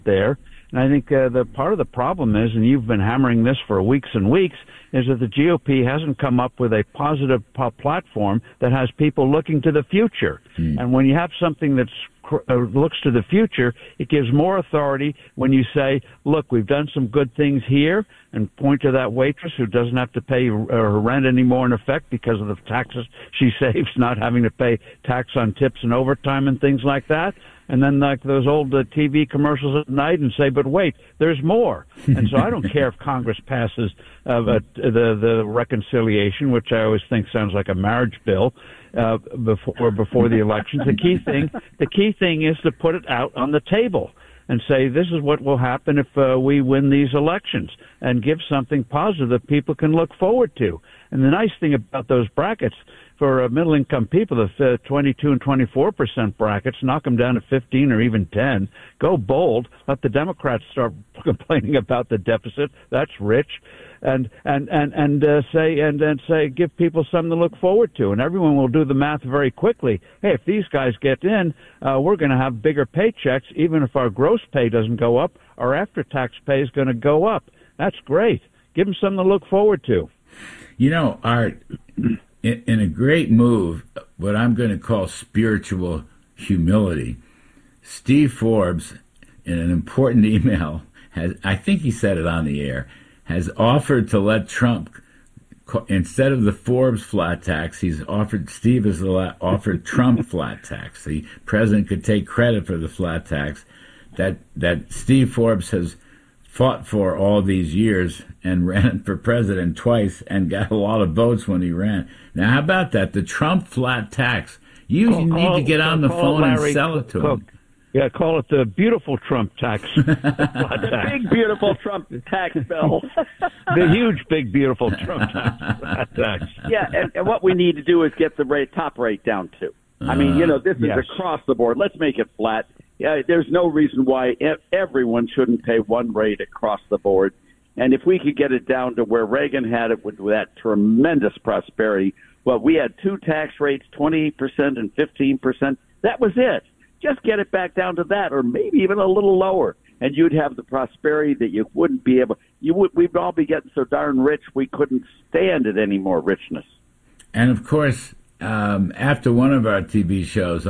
there. And I think the part of the problem is, and you've been hammering this for weeks and weeks, is that the GOP hasn't come up with a positive platform that has people looking to the future. And when you have something that's looks to the future, it gives more authority when you say, look, we've done some good things here, and point to that waitress who doesn't have to pay her rent anymore in effect because of the taxes she saves, not having to pay tax on tips and overtime and things like that. And then like those old TV commercials at night and say, but wait, there's more. And so I don't care if Congress passes the reconciliation, which I always think sounds like a marriage bill, before the elections. The key thing is to put it out on the table and say, this is what will happen if we win these elections, and give something positive that people can look forward to. And the nice thing about those brackets, for middle-income people, the 22 and 24% brackets, knock them down to 15 or even 10. Go bold. Let the Democrats start complaining about the deficit. That's rich. And say, give people something to look forward to. And everyone will do the math very quickly. Hey, if these guys get in, we're going to have bigger paychecks. Even if our gross pay doesn't go up, our after-tax pay is going to go up. That's great. Give them something to look forward to. You know, Art, in a great move, what I'm going to call spiritual humility, Steve Forbes, in an important email, I think he said it on the air, has offered to let Trump, instead of the Forbes flat tax, Steve has offered Trump flat tax. The president could take credit for the flat tax that Steve Forbes has fought for all these years and ran for president twice and got a lot of votes when he ran. Now, how about that? The Trump flat tax. You need to get on the phone and sell it to him. Yeah, call it the beautiful Trump tax. The big, beautiful Trump tax bill. The huge, big, beautiful Trump tax. Yeah, and what we need to do is get the top rate down, too. I mean, this is across the board. Let's make it flat. Yeah, there's no reason why everyone shouldn't pay one rate across the board. And if we could get it down to where Reagan had it with that tremendous prosperity, well, we had two tax rates, 28% and 15%. That was it. Just get it back down to that, or maybe even a little lower, and you'd have the prosperity that you wouldn't be able. We'd all be getting so darn rich we couldn't stand it any more richness. And of course, after one of our TV shows,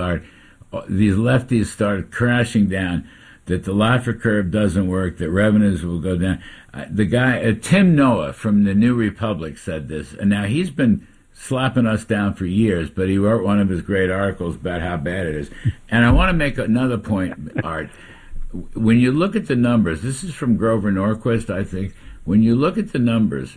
these lefties started crashing down, that the Laffer curve doesn't work, that revenues will go down. The guy, Tim Noah from the New Republic, said this, and now he's been slapping us down for years, but he wrote one of his great articles about how bad it is. And I want to make another point, Art. When you look at the numbers, this is from Grover Norquist, I think. When you look at the numbers,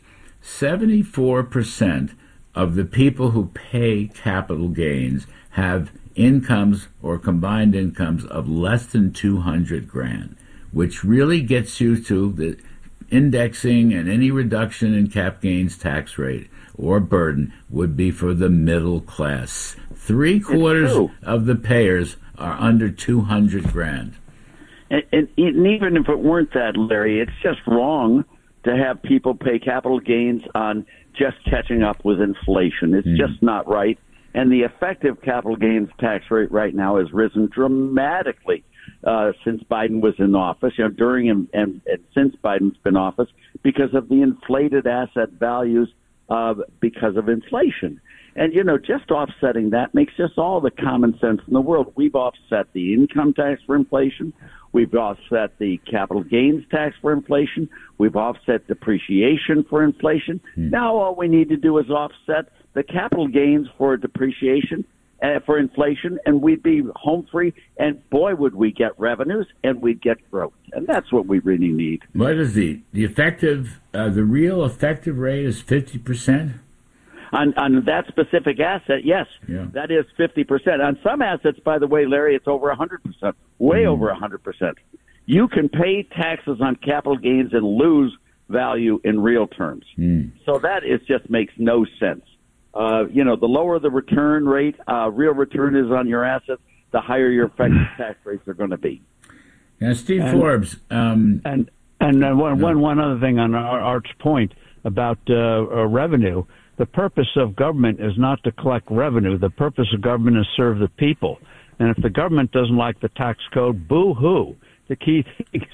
74% of the people who pay capital gains have incomes or combined incomes of less than $200,000, which really gets you to the indexing, and any reduction in cap gains tax rate or burden would be for the middle class. 3/4 of the payers are under $200,000. And even if it weren't that, Larry, it's just wrong to have people pay capital gains on just catching up with inflation. It's just not right. And the effective capital gains tax rate right now has risen dramatically since Biden was in office, during and since Biden's been in office, because of the inflated asset values because of inflation. And, just offsetting that makes just all the common sense in the world. We've offset the income tax for inflation. We've offset the capital gains tax for inflation. We've offset depreciation for inflation. Now all we need to do is offset the capital gains for depreciation, for inflation, and we'd be home free. And boy, would we get revenues, and we'd get growth. And that's what we really need. What is the effective, the real effective rate is 50%? On that specific asset, yes, that is 50%. On some assets, by the way, Larry, it's over 100%, way over 100%. You can pay taxes on capital gains and lose value in real terms. So that just makes no sense. The lower the return rate, real return is on your assets, the higher your effective tax rates are going to be. Now, Steve Forbes. One other thing on Art's point about revenue. The purpose of government is not to collect revenue. The purpose of government is to serve the people. And if the government doesn't like the tax code, boo-hoo. the key thing